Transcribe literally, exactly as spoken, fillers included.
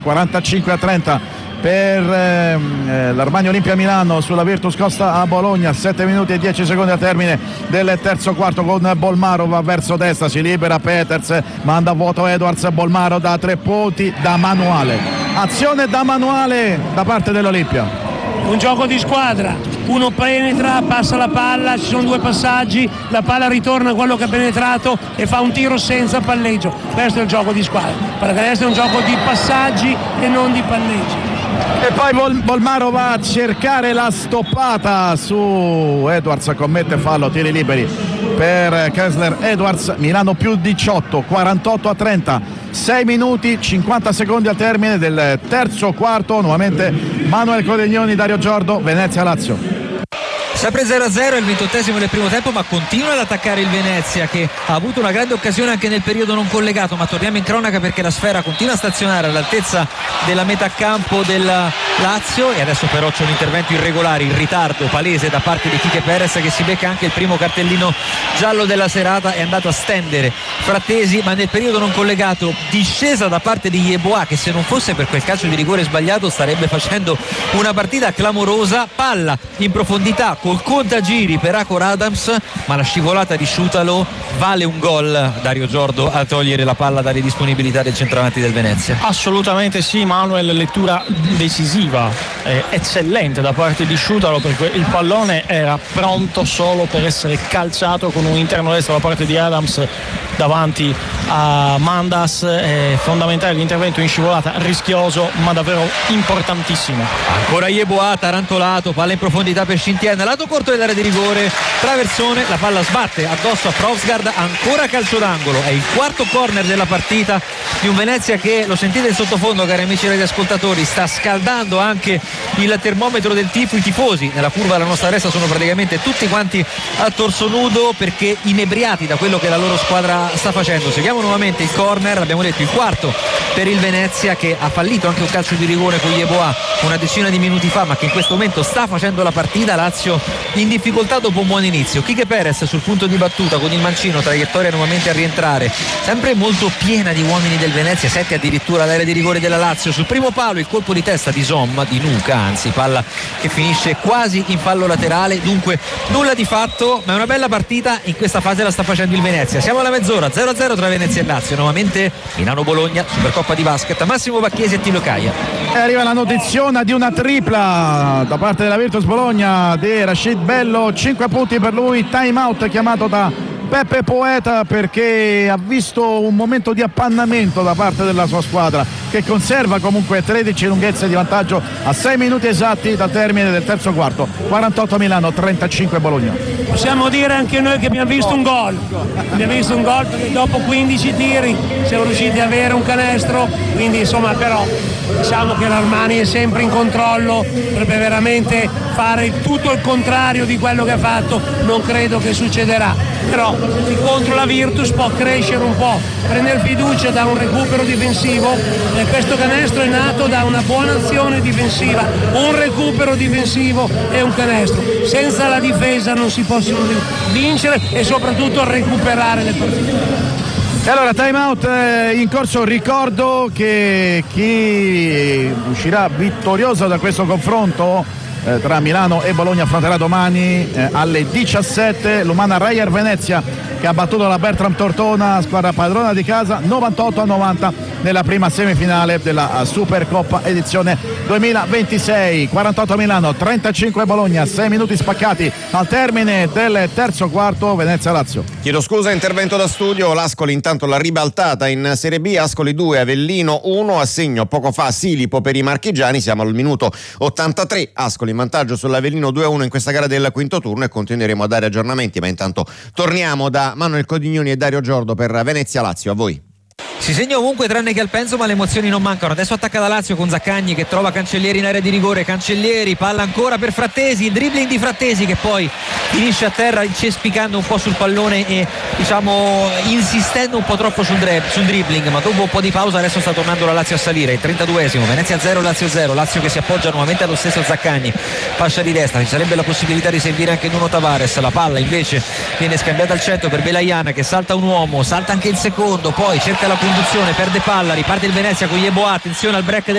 quarantacinque a trenta per eh, l'Armani Olimpia Milano sulla Virtus Costa a Bologna. Sette minuti e dieci secondi al termine del terzo quarto, con Bolmaro va verso destra, si libera Peters, manda a vuoto Edwards, Bolmaro da tre punti da manuale, azione da manuale da parte dell'Olimpia. Un gioco di squadra, uno penetra, passa la palla, ci sono due passaggi, la palla ritorna a quello che ha penetrato e fa un tiro senza palleggio. Questo è il gioco di squadra, pallacanestro è un gioco di passaggi e non di palleggi. E poi Bol- Bolmaro va a cercare la stoppata su Edwards, commette fallo, tiri liberi per Kessler Edwards. Milano più diciotto, quarantotto a trenta, sei minuti cinquanta secondi al termine del terzo quarto. Nuovamente Manuel Codegnoni, Dario Giordo, Venezia Lazio. Sempre zero a zero, il ventottesimo del primo tempo, ma continua ad attaccare il Venezia, che ha avuto una grande occasione anche nel periodo non collegato. Ma torniamo in cronaca perché la sfera continua a stazionare all'altezza della metà campo del Lazio, e adesso però c'è un intervento irregolare, in ritardo palese da parte di Quique Perez, che si becca anche il primo cartellino giallo della serata. È andato a stendere Frattesi, ma nel periodo non collegato discesa da parte di Yeboah, che se non fosse per quel calcio di rigore sbagliato starebbe facendo una partita clamorosa. Palla in profondità col contagiri per Akor Adams, ma la scivolata di Sciutalo vale un gol, Dario Giordo, a togliere la palla dalle disponibilità del centravanti del Venezia. Assolutamente sì, Manuel, lettura decisiva, eh, eccellente da parte di Sciutalo, perché il pallone era pronto solo per essere calciato con un interno destro da parte di Adams davanti a Mandas. È fondamentale l'intervento in scivolata, rischioso ma davvero importantissimo. Ancora Yeboah, tarantolato, palla in profondità per Scintienne, lato corto dell'area di rigore, traversone, la palla sbatte addosso a Provsgaard, ancora calcio d'angolo. È il quarto corner della partita di un Venezia che, lo sentite in sottofondo cari amici radioascoltatori, sta scaldando anche il termometro del tifo. I tifosi nella curva della nostra destra sono praticamente tutti quanti a torso nudo, perché inebriati da quello che la loro squadra sta facendo. Seguiamo nuovamente il corner, abbiamo detto il quarto per il Venezia, che ha fallito anche un calcio di rigore con Yeboah una decina di minuti fa, ma che in questo momento sta facendo la partita. Lazio in difficoltà dopo un buon inizio. Quique Perez sul punto di battuta con il mancino, traiettoria nuovamente a rientrare, sempre molto piena di uomini del Venezia, sette addirittura all'area di rigore della Lazio. Sul primo palo il colpo di testa di Somma, di Nuca anzi, palla che finisce quasi in fallo laterale. Dunque nulla di fatto, ma è una bella partita. In questa fase la sta facendo il Venezia. Siamo alla mezz'ora, zero a zero tra Venezia e Lazio. Nuovamente Milano-Bologna, Supercoppa di basket, Massimo Bacchiesi e Tillo Caia. E arriva la notiziona di una tripla da parte della Virtus Bologna di Rashid Bello, cinque punti per lui. Time out chiamato da Peppe Poeta perché ha visto un momento di appannamento da parte della sua squadra, che conserva comunque tredici lunghezze di vantaggio a sei minuti esatti dal termine del terzo quarto. quarantotto Milano, trentacinque Bologna. Possiamo dire anche noi che abbiamo visto un gol, abbiamo visto un gol perché dopo quindici tiri siamo riusciti ad avere un canestro, quindi insomma, però diciamo che l'Armani è sempre in controllo, dovrebbe veramente fare tutto il contrario di quello che ha fatto. Non credo che succederà, però contro la Virtus può crescere un po', prendere fiducia da un recupero difensivo, e questo canestro è nato da una buona azione difensiva, un recupero difensivo e un canestro. Senza la difesa non si possono vincere e soprattutto recuperare le partite. E allora time out eh, in corso. Ricordo che chi uscirà vittorioso da questo confronto eh, tra Milano e Bologna affronterà domani eh, alle diciassette l'Umana Reyer Venezia, che ha battuto la Bertram Tortona, squadra padrona di casa, novantotto a novanta nella prima semifinale della Supercoppa edizione duemilaventisei. quarantotto Milano, trentacinque Bologna, sei minuti spaccati al termine del terzo quarto. Venezia Lazio. Chiedo scusa, intervento da studio. L'Ascoli intanto la ribaltata in Serie B, Ascoli due, Avellino uno, a segno poco fa Silipo per i marchigiani. Siamo al minuto ottantatré, Ascoli in vantaggio sull'Avellino due a uno in questa gara del quinto turno, e continueremo a dare aggiornamenti, ma intanto torniamo da Manuel Codignoni e Dario Giordo per Venezia Lazio. A voi. Si segna ovunque tranne che al Penzo, ma le emozioni non mancano. Adesso attacca la Lazio con Zaccagni che trova Cancellieri in area di rigore. Cancellieri, palla ancora per Frattesi, il dribbling di Frattesi che poi finisce a terra incespicando un po' sul pallone e diciamo insistendo un po' troppo sul, dre- sul dribbling, ma dopo un po' di pausa adesso sta tornando la Lazio a salire. Il trentaduesimo, Venezia zero, Lazio zero. Lazio che si appoggia nuovamente allo stesso Zaccagni, fascia di destra, ci sarebbe la possibilità di servire anche Nuno Tavares. La palla invece viene scambiata al centro per Belayan che salta un uomo, salta anche il secondo, poi cerca la conduzione, perde palla, riparte il Venezia con Yeboah, attenzione al break del